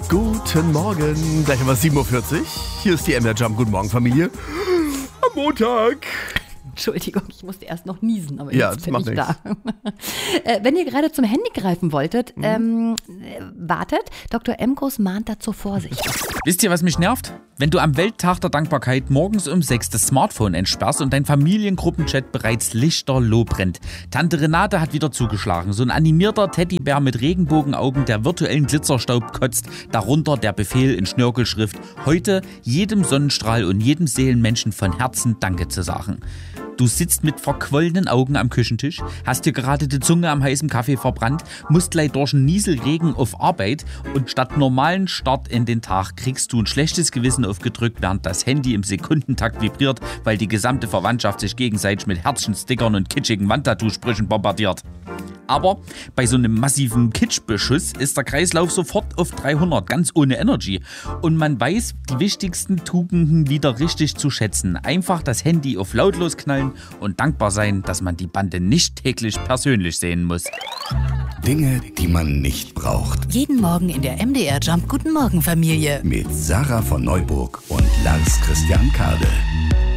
Guten Morgen. Gleich haben wir 7.40 Uhr. Hier ist die MDR Jump. Guten Morgen, Familie. Am Montag. Entschuldigung, ich musste erst noch niesen, aber Ja, jetzt das bin macht ich nichts. da. Wenn ihr gerade zum Handy greifen wolltet, wartet, Dr. Emkos mahnt da zur Vorsicht. Wisst ihr, was mich nervt? Wenn du am Welttag der Dankbarkeit morgens um 6 das Smartphone entsperrst und dein Familiengruppenchat bereits lichterloh brennt. Tante Renate hat wieder zugeschlagen. So ein animierter Teddybär mit Regenbogenaugen, der virtuellen Glitzerstaub kotzt. Darunter der Befehl in Schnörkelschrift, heute jedem Sonnenstrahl und jedem Seelenmenschen von Herzen Danke zu sagen. Du sitzt mit verquollenen Augen am Küchentisch, hast dir gerade die Zunge am heißen Kaffee verbrannt, musst gleich durch einen Nieselregen auf Arbeit und statt normalen Start in den Tag kriegst du ein schlechtes Gewissen aufgedrückt, während das Handy im Sekundentakt vibriert, weil die gesamte Verwandtschaft sich gegenseitig mit Herzchen, Stickern und kitschigen Wandtattoo-Sprüchen bombardiert. Aber bei so einem massiven Kitschbeschuss ist der Kreislauf sofort auf 300, ganz ohne Energy. Und man weiß, die wichtigsten Tugenden wieder richtig zu schätzen. Einfach das Handy auf lautlos knallen und dankbar sein, dass man die Bande nicht täglich persönlich sehen muss. Dinge, die man nicht braucht. Jeden Morgen in der MDR Jump Guten Morgen Familie. Mit Sarah von Neuburg und Lars Christian Kade.